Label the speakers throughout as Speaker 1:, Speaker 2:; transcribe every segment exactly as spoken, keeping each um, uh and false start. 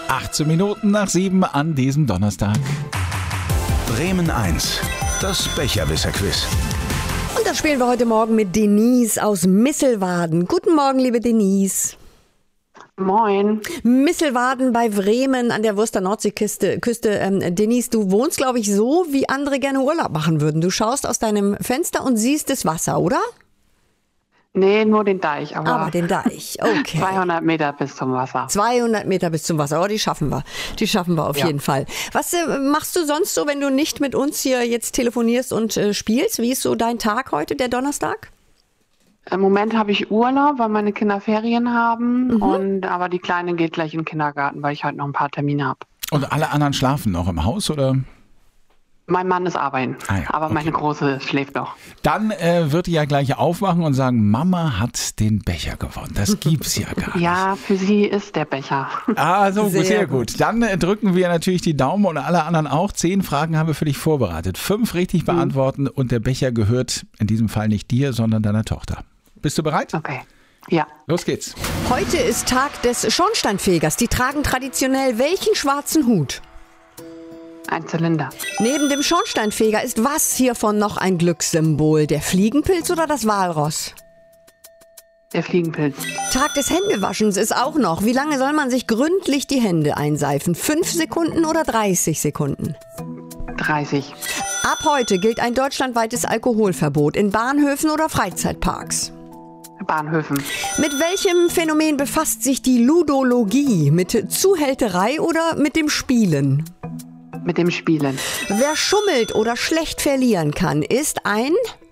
Speaker 1: achtzehn Minuten nach sieben an diesem Donnerstag.
Speaker 2: Bremen eins, das Becherwisser-Quiz.
Speaker 3: Und das spielen wir heute Morgen mit Denise aus Misselwaden. Guten Morgen, liebe Denise.
Speaker 4: Moin.
Speaker 3: Misselwaden bei Bremen an der Wurster Nordseeküste. Küste. Ähm, Denise, du wohnst, glaube ich, so, wie andere gerne Urlaub machen würden. Du schaust aus deinem Fenster und siehst das Wasser, oder?
Speaker 4: Nee, nur den Deich. Aber,
Speaker 3: Aber den Deich, okay.
Speaker 4: zweihundert Meter bis zum Wasser.
Speaker 3: zweihundert Meter bis zum Wasser, oh, die schaffen wir. Die schaffen wir auf
Speaker 4: Ja.
Speaker 3: jeden Fall. Was äh, machst du sonst so, wenn du nicht mit uns hier jetzt telefonierst und äh, spielst? Wie ist so dein Tag heute, der Donnerstag?
Speaker 4: Im Moment habe ich Urlaub, weil meine Kinder Ferien haben.
Speaker 3: Mhm.
Speaker 4: Und aber die Kleine geht gleich in den Kindergarten, weil ich heute noch ein paar Termine habe.
Speaker 1: Und alle anderen schlafen noch im Haus, oder?
Speaker 4: Mein Mann ist arbeiten,
Speaker 1: Ah ja,
Speaker 4: aber meine
Speaker 1: okay.
Speaker 4: Große schläft noch.
Speaker 1: Dann äh, wird die ja gleich aufwachen und sagen, Mama hat den Becher gewonnen. Das gibt's ja gar nicht.
Speaker 4: Ja, für sie ist der Becher.
Speaker 1: Ah, so, sehr,
Speaker 3: Sehr
Speaker 1: gut. Dann äh, drücken wir natürlich die Daumen und alle anderen auch. Zehn Fragen haben wir für dich vorbereitet. Fünf richtig beantworten und der Becher gehört in diesem Fall nicht dir, sondern deiner Tochter. Bist du bereit?
Speaker 4: Okay. Ja,
Speaker 1: Los geht's.
Speaker 3: Heute ist Tag des Schornsteinfegers. Die tragen traditionell welchen schwarzen Hut?
Speaker 4: ein Zylinder.
Speaker 3: Neben dem Schornsteinfeger ist was hiervon noch ein Glückssymbol? Der Fliegenpilz oder das Walross?
Speaker 4: Der Fliegenpilz.
Speaker 3: Tag des Händewaschens ist auch noch. Wie lange soll man sich gründlich die Hände einseifen? Fünf Sekunden oder dreißig Sekunden?
Speaker 4: dreißig.
Speaker 3: Ab heute gilt ein deutschlandweites Alkoholverbot in Bahnhöfen oder Freizeitparks.
Speaker 4: Bahnhöfen.
Speaker 3: Mit welchem Phänomen befasst sich die Ludologie? Mit Zuhälterei oder mit dem Spielen?
Speaker 4: Mit dem Spielen.
Speaker 3: Wer schummelt oder schlecht verlieren kann, ist ein...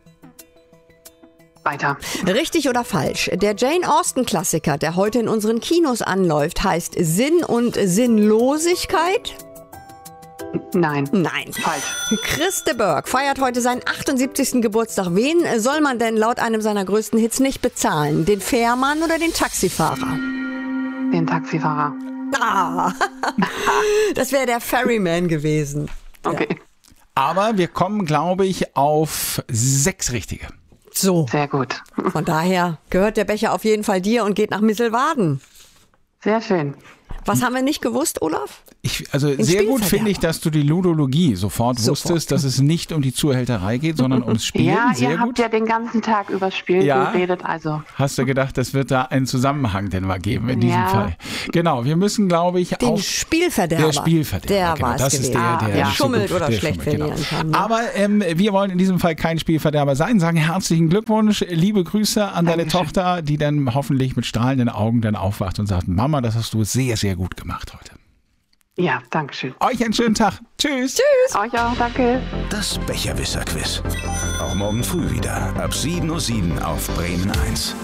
Speaker 4: Weiter.
Speaker 3: Richtig oder falsch? Der Jane Austen-Klassiker, der heute in unseren Kinos anläuft, heißt Sinn und Sinnlosigkeit?
Speaker 4: Nein.
Speaker 3: Nein.
Speaker 4: Falsch.
Speaker 3: Chris de Burgh feiert heute seinen achtundsiebzigsten Geburtstag. Wen soll man denn laut einem seiner größten Hits nicht bezahlen? Den Fährmann oder den Taxifahrer?
Speaker 4: Den Taxifahrer.
Speaker 3: Ah, das wäre der Ferryman gewesen.
Speaker 4: Okay.
Speaker 1: Aber wir kommen, glaube ich, auf sechs richtige.
Speaker 3: So,
Speaker 4: Sehr gut.
Speaker 3: von daher gehört der Becher auf jeden Fall dir und geht nach Misselwaden.
Speaker 4: Sehr schön.
Speaker 3: Was haben wir nicht gewusst, Olaf?
Speaker 1: Ich, also sehr gut
Speaker 3: Spielverderber.
Speaker 1: finde ich, dass du die Ludologie sofort,
Speaker 3: Sofort.
Speaker 1: wusstest, dass es nicht um die Zuhälterei geht, sondern ums Spielen.
Speaker 4: Ja,
Speaker 1: sehr
Speaker 4: ihr
Speaker 1: gut.
Speaker 4: habt ja den ganzen Tag über das Spiel
Speaker 1: Ja.
Speaker 4: geredet, also
Speaker 1: Hast du gedacht, das wird da einen Zusammenhang denn mal geben in diesem
Speaker 4: Ja.
Speaker 1: Fall? Genau, wir müssen, glaube ich,
Speaker 3: Den
Speaker 1: auf...
Speaker 3: Spielverderber.
Speaker 1: Der Spielverderber,
Speaker 3: Der
Speaker 1: genau.
Speaker 3: war es
Speaker 1: Das
Speaker 3: gewesen.
Speaker 1: ist der, der,
Speaker 3: der
Speaker 1: nicht so
Speaker 3: schummelt
Speaker 1: gut-
Speaker 3: oder
Speaker 1: der
Speaker 3: schlecht
Speaker 1: schummelt,
Speaker 3: verlieren
Speaker 1: genau.
Speaker 3: kann. Ne?
Speaker 1: Aber ähm, wir wollen in diesem Fall kein Spielverderber sein, sagen herzlichen Glückwunsch, liebe Grüße an deine
Speaker 4: Dankeschön.
Speaker 1: Tochter, die dann hoffentlich mit strahlenden Augen dann aufwacht und sagt, Mama, das hast du sehr, sehr gut gemacht heute.
Speaker 4: ja, danke schön.
Speaker 1: Euch einen schönen Tag. Tschüss. Tschüss.
Speaker 4: Euch auch, danke.
Speaker 2: Das Becherwisser-Quiz. Auch morgen früh wieder ab sieben Uhr sieben auf Bremen eins.